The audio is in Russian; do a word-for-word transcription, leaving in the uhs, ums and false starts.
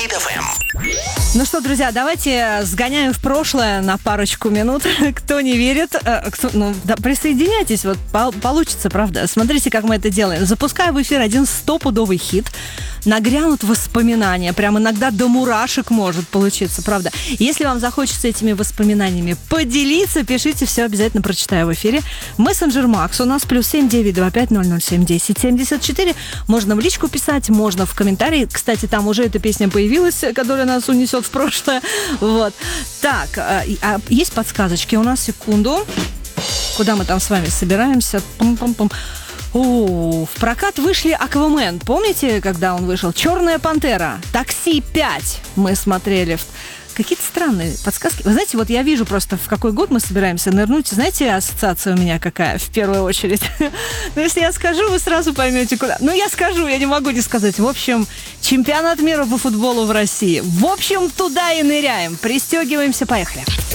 Хит эф эм. Ну что, друзья, давайте сгоняем в прошлое на парочку минут. Кто не верит, кто, ну, да, присоединяйтесь, вот по- получится, правда. Смотрите, как мы это делаем. Запускаю в эфир один стопудовый хит. Нагрянут воспоминания. Прям иногда до мурашек может получиться, правда. Если вам захочется этими воспоминаниями поделиться, пишите, все обязательно прочитаю в эфире. Мессенджер Макс у нас плюс семь девять два пять ноль ноль семь десять семьдесят четыре. Можно в личку писать, можно в комментарии. Кстати, там уже эта песня появилась, которая нас унесет в прошлое. Вот. Так, а, а есть подсказочки у нас? Секунду. Куда мы там с вами собираемся? Пум-пум-пум. О, в прокат вышли «Аквамен». Помните, когда он вышел? «Черная пантера», «Такси пять» мы смотрели. Какие-то странные подсказки. Вы знаете, вот я вижу просто, в какой год мы собираемся нырнуть. Знаете, ассоциация у меня какая в первую очередь? Но если я скажу, вы сразу поймете, куда. Ну, я скажу, я не могу не сказать. В общем, чемпионат мира по футболу в России. В общем, туда и ныряем. Пристегиваемся, поехали.